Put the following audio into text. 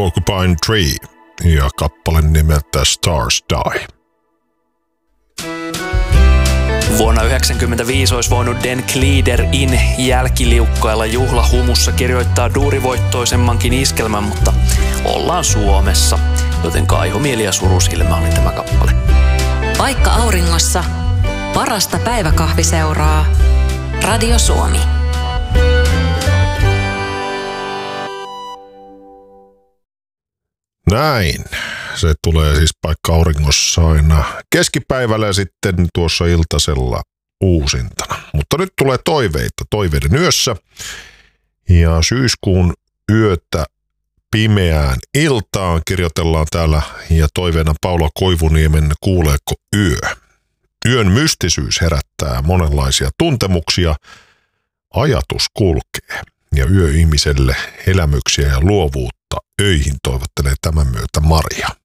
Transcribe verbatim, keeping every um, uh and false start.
Porcupine Tree ja kappale nimeltä Stars Die. Vuonna yhdeksänkymmentäviisi olisi voinut Dan Cleader-in jälkiliukkailla juhlahumussa kirjoittaa duurivoittoisemmankin iskelmän, mutta ollaan Suomessa, joten kaihomieli ja surusilmä oli tämä kappale. Vaikka auringossa, parasta päiväkahviseuraa. Radio Suomi. Näin. Se tulee siis paikka auringossa aina keskipäivällä ja sitten tuossa iltasella uusintana. Mutta nyt tulee toiveita toiveiden yössä. Ja syyskuun yötä pimeään iltaan kirjoitellaan täällä ja toiveena Paula Koivuniemen Kuuleeko yö. Yön mystisyys herättää monenlaisia tuntemuksia. Ajatus kulkee ja yö ihmiselle elämyksiä ja luovuutta öihin toivottelee tämän myötä Maria.